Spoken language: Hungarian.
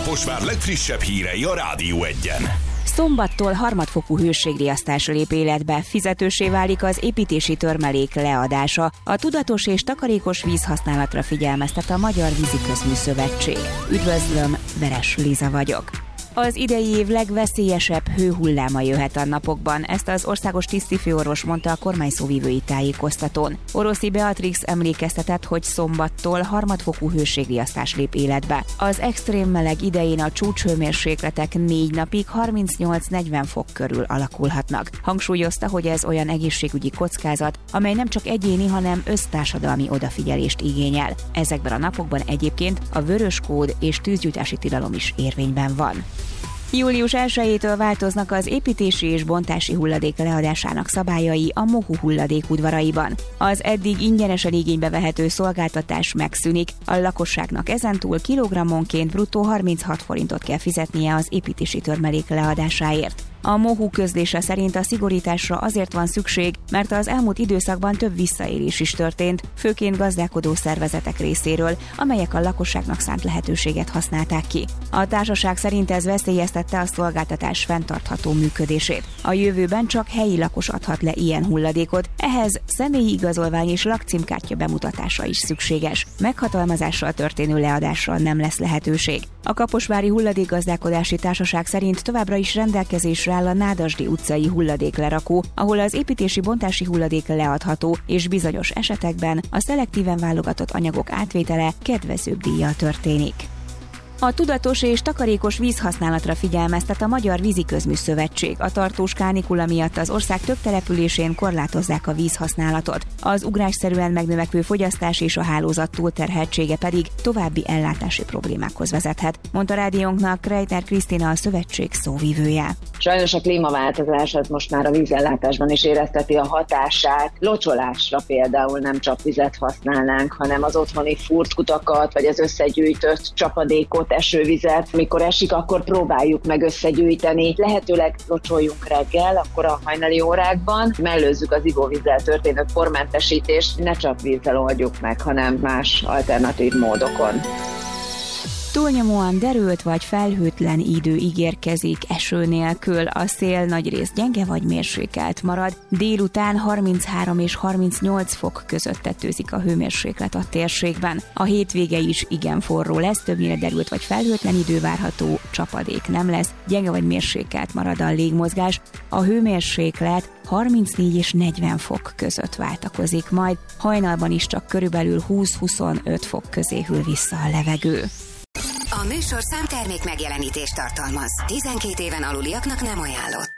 Kaposvár legfrissebb hírei a Rádió Egyen. Szombattól harmadfokú hőségriasztás lép életbe, fizetőssé válik az építési törmelék leadása. A tudatos és takarékos vízhasználatra figyelmeztet a Magyar Víziközmű Szövetség. Üdvözlöm, Veres Liza vagyok. Az idei év legveszélyesebb hőhulláma jöhet a napokban, ezt az országos tisztifőorvos mondta a kormányszóvivői tájékoztatón. Oroszi Beatrix emlékeztetett, hogy szombattól harmadfokú hőségriasztás lép életbe. Az extrém meleg idején a csúcshőmérsékletek 4 napig 38-40 fok körül alakulhatnak. Hangsúlyozta, hogy ez olyan egészségügyi kockázat, amely nem csak egyéni, hanem össztársadalmi odafigyelést igényel. Ezekben a napokban egyébként a vörös kód és tűzgyújtási tilalom is érvényben van. Július 1-től változnak az építési és bontási hulladék leadásának szabályai a MOHU hulladék udvaraiban. Az eddig ingyenesen igénybe vehető szolgáltatás megszűnik, a lakosságnak ezentúl kilogrammonként bruttó 36 forintot kell fizetnie az építési törmelék leadásáért. A MOHU közlése szerint a szigorításra azért van szükség, mert az elmúlt időszakban több visszaélés is történt, főként gazdálkodó szervezetek részéről, amelyek a lakosságnak szánt lehetőséget használták ki. A társaság szerint ez veszélyeztette a szolgáltatás fenntartható működését. A jövőben csak helyi lakos adhat le ilyen hulladékot, ehhez személyi igazolvány és lakcímkártya bemutatása is szükséges. Meghatalmazással történő leadásra nem lesz lehetőség. A Kaposvári Hulladékgazdálkodási Társaság szerint továbbra is rendelkezésre áll a Nádasdy utcai hulladéklerakó, ahol az építési bontási hulladék leadható, és bizonyos esetekben a szelektíven válogatott anyagok átvétele kedvezőbb díjjal történik. A tudatos és takarékos vízhasználatra figyelmeztet a Magyar Víziközmű Szövetség. A tartós kánikula miatt az ország több településén korlátozzák a vízhasználatot. Az ugrásszerűen megnövekvő fogyasztás és a hálózat túlterheltsége pedig további ellátási problémákhoz vezethet, mondta rádiónknak Kreitner Krisztina, a szövetség szóvivője. Sajnos a klímaváltozás az most már a vízellátásban is érezteti a hatását. Locsolásra például nem csapvizet használnánk, hanem az otthoni furtkutakat, vagy az összegyűjtött csapadékot, esővizet. Mikor esik, akkor próbáljuk meg összegyűjteni. Lehetőleg locsoljunk reggel, akkor a hajnali órákban. Mellőzzük az ivóvízzel történő pormentesítést, ne csak vízzel oldjuk meg, hanem más alternatív módokon. Túlnyomóan derült vagy felhőtlen idő ígérkezik eső nélkül, a szél nagyrészt gyenge vagy mérsékelt marad, délután 33 és 38 fok között tetőzik a hőmérséklet a térségben. A hétvége is igen forró lesz, többnyire derült vagy felhőtlen idő várható, csapadék nem lesz, gyenge vagy mérsékelt marad a légmozgás, a hőmérséklet 34 és 40 fok között váltakozik, majd hajnalban is csak körülbelül 20-25 fok közé hűl vissza a levegő. A műsorszám termék megjelenítést tartalmaz. 12 éven aluliaknak nem ajánlott.